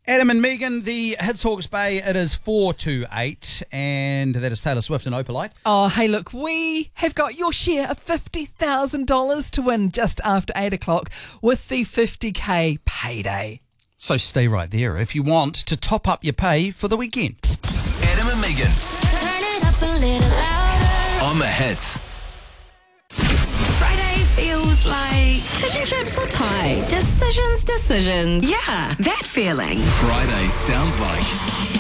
Adam and Megan, the Hits Hawke's Bay, it is 4-8, and that is Taylor Swift and Opalite. Oh, hey, look, we have got your share of $50,000 to win just after 8 o'clock with the 50K payday. So stay right there if you want to top up your pay for the weekend. Adam and Megan Turn it up a little louder. on the Hits. Friday feels like fish and chips are tight. Decisions. Yeah, that feeling. Friday sounds like